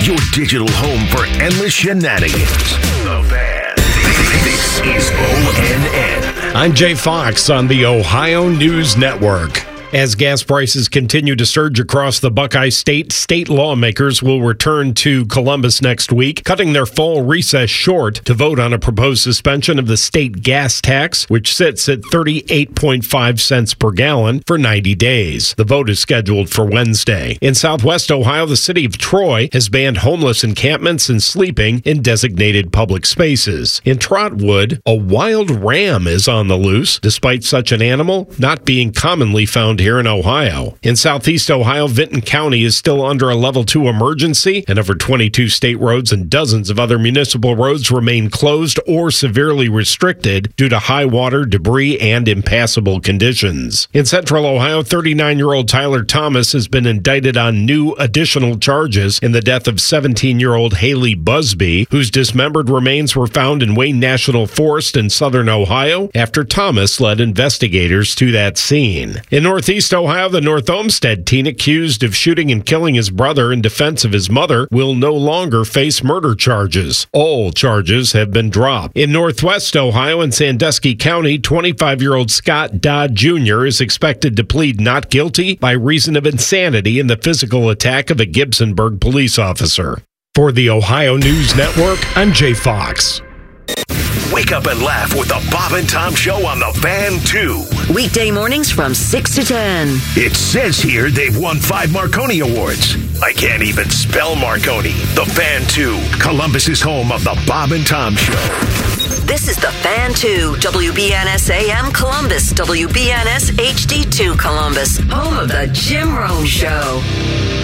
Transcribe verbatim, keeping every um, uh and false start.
your digital home for endless shenanigans. The Fan. This is O N N. I'm Jay Fox on the Ohio News Network. As gas prices continue to surge across the Buckeye State, state lawmakers will return to Columbus next week, cutting their fall recess short to vote on a proposed suspension of the state gas tax, which sits at thirty-eight point five cents per gallon for ninety days. The vote is scheduled for Wednesday. In Southwest Ohio, the city of Troy has banned homeless encampments and sleeping in designated public spaces. In Trotwood, a wild ram is on the loose, despite such an animal not being commonly found here in Ohio. In Southeast Ohio, Vinton County is still under a level two emergency, and over twenty-two state roads and dozens of other municipal roads remain closed or severely restricted due to high water, debris, and impassable conditions. In Central Ohio, thirty-nine-year-old Tyler Thomas has been indicted on new additional charges in the death of seventeen-year-old Haley Busby, whose dismembered remains were found in Wayne National Forest in southern Ohio after Thomas led investigators to that scene. In Northeast Ohio, the North Olmsted teen accused of shooting and killing his brother in defense of his mother will no longer face murder charges. All charges have been dropped. In Northwest Ohio and Sandusky County, twenty-five-year-old Scott Dodd Junior is expected to plead not guilty by reason of insanity in the physical attack of a Gibsonburg police officer. For the Ohio News Network, I'm Jay Fox. Wake up and laugh with the Bob and Tom Show on the Fan two. Weekday mornings from six to ten. It says here they've won five Marconi Awards. I can't even spell Marconi. The Fan two, Columbus's home of the Bob and Tom Show. This is the Fan two, W B N S A M Columbus, W B N S H D two Columbus, home of the Jim Rome Show.